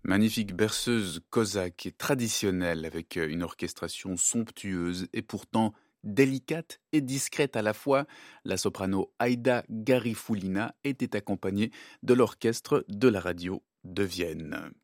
Magnifique berceuse cosaque et traditionnelle avec une orchestration somptueuse et pourtant délicate et discrète à la fois, la soprano Aida Garifulina était accompagnée de l'orchestre de la radio de Vienne.